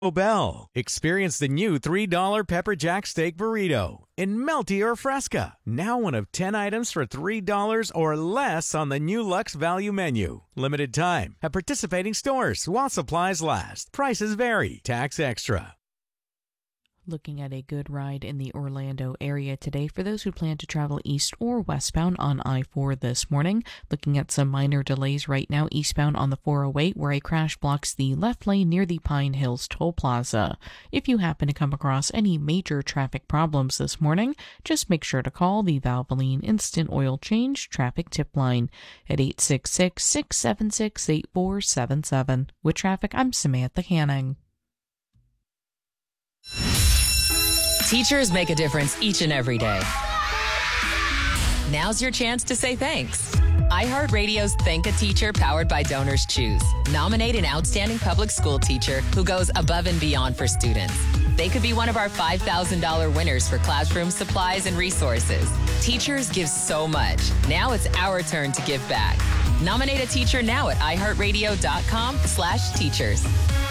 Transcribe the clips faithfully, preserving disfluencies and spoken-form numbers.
Bell. Experience the new three dollar Pepper Jack Steak Burrito in Melty or Fresca. Now one of ten items for three dollars or less on the new Lux Value Menu. Limited time at participating stores while supplies last. Prices vary. Tax extra. Looking at a good ride in the Orlando area today for those who plan to travel east or westbound on I four this morning. Looking at some minor delays right now eastbound on the four oh eight where a crash blocks the left lane near the Pine Hills Toll Plaza. If you happen to come across any major traffic problems this morning, just make sure to call the Valvoline Instant Oil Change Traffic Tip Line at eight six six, six seven six, eight four seven seven. With traffic, I'm Samantha Hanning. Teachers make a difference each and every day. Now's your chance to say thanks. iHeartRadio's Thank a Teacher powered by Donors Choose. Nominate an outstanding public school teacher who goes above and beyond for students. They could be one of our five thousand dollars winners for classroom supplies and resources. Teachers give so much. Now it's our turn to give back. Nominate a teacher now at iHeartRadio.com slash teachers.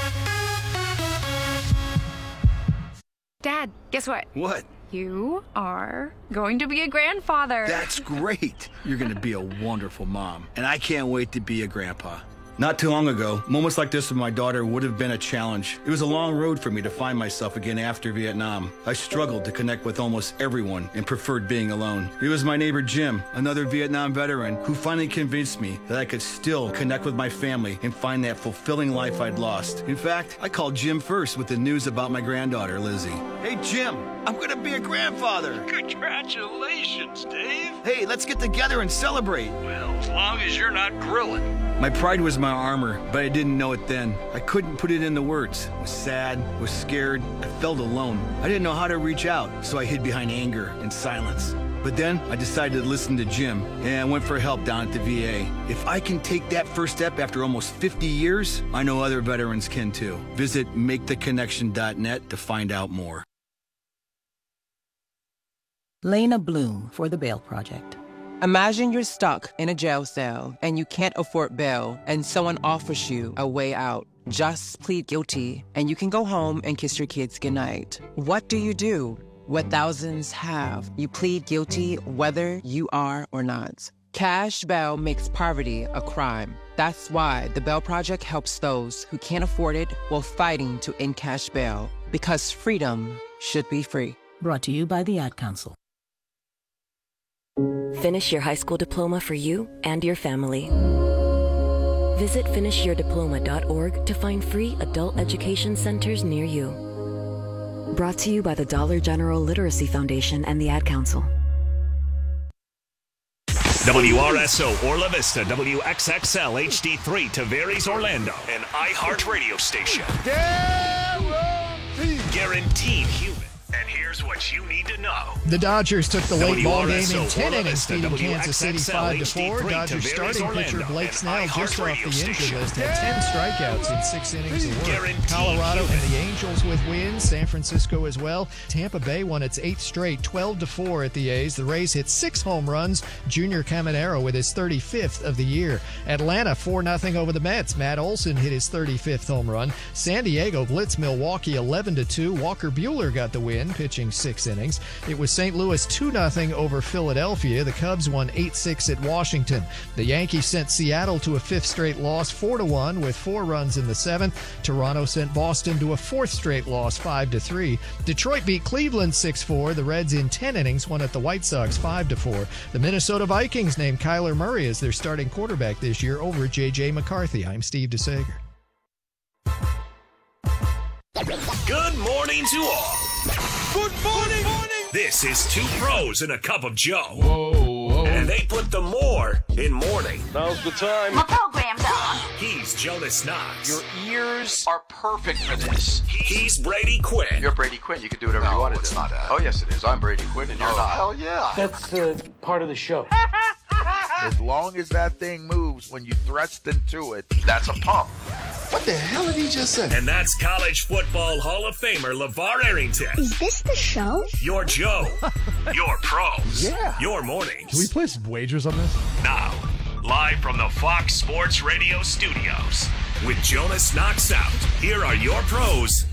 Dad, guess what? What? You are going to be a grandfather. That's great. You're going to be a wonderful mom. And I can't wait to be a grandpa. Not too long ago, moments like this with my daughter would have been a challenge. It was a long road for me to find myself again after Vietnam. I struggled to connect with almost everyone and preferred being alone. It was my neighbor Jim, another Vietnam veteran, who finally convinced me that I could still connect with my family and find that fulfilling life I'd lost. In fact, I called Jim first with the news about my granddaughter, Lizzie. Hey, Jim, I'm going to be a grandfather. Congratulations, Dave. Hey, let's get together and celebrate. Well, as long as you're not grilling. My pride was my armor, but I didn't know it then. I couldn't put it into words. I was sad, was scared, I felt alone. I didn't know how to reach out, so I hid behind anger and silence. But then I decided to listen to Jim, and I went for help down at the V A. If I can take that first step after almost fifty years, I know other veterans can too. Visit make the connection dot net to find out more. Lena Bloom for the Bail Project. Imagine you're stuck in a jail cell and you can't afford bail and someone offers you a way out. Just plead guilty and you can go home and kiss your kids goodnight. What do you do? What thousands have. You plead guilty whether you are or not. Cash bail makes poverty a crime. That's why the Bail Project helps those who can't afford it while fighting to end cash bail. Because freedom should be free. Brought to you by the Ad Council. Finish your high school diploma for you and your family. Visit finish your diploma dot org to find free adult education centers near you. Brought to you by the Dollar General Literacy Foundation and the Ad Council. W R S O Orla Vista, W X X L H D three, Tavares, Orlando, an iHeart radio station. Guaranteed. Guaranteed human. And here's what you need to know. The Dodgers took the late ball game in ten Orla innings, Vista, beating W Kansas City X X L five to four. Dodgers Tavares, starting Orlando, pitcher Blake Snell, just off the injury station. list, had ten strikeouts in six innings of work. Guaranteed Colorado human. and the Angels with wins. San Francisco as well. Tampa Bay won its eighth straight, twelve to four at the A's. The Rays hit six home runs. Junior Caminero with his thirty-fifth of the year. Atlanta four nothing over the Mets. Matt Olson hit his thirty-fifth home run. San Diego blitzed Milwaukee eleven to two. Walker Buehler got the win, pitching six innings. It was Saint Louis two nothing over Philadelphia. The Cubs won eight six at Washington. The Yankees sent Seattle to a fifth straight loss, four to one, with four runs in the seventh. Toronto sent Boston to a fourth straight loss, five to three. Detroit beat Cleveland six four. The Reds in ten innings won at the White Sox five to four. The Minnesota Vikings named Kyler Murray as their starting quarterback this year over J J McCarthy. I'm Steve DeSager. Good morning to all. Good morning. morning. This is Two Pros and a Cup of Joe. Whoa, whoa. And they put the more in morning. Now's the time. My program's on. He's Jonas Knox. Your ears are perfect for this. He's Brady Quinn. You're Brady Quinn. You can do whatever no, you want to do. it's not that. Oh, yes, it is. I'm Brady Quinn, and you're oh, not. Hell yeah. That's uh, part of the show. As long as that thing moves when you thrust into it, that's a pump. What the hell did he just say? And that's College Football Hall of Famer LeVar Arrington. Is this the show? Your Joe. Your pros. Yeah. Your mornings. Can we play some wagers on this? Now, live from the Fox Sports Radio studios, with Jonas Knox out, here are your pros